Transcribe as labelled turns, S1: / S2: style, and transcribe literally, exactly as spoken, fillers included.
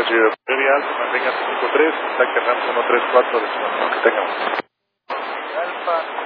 S1: Ciudad de Alfa, mantenga cinco tres, ataque RAM uno tres cuatro, que tengamos.
S2: Alfa.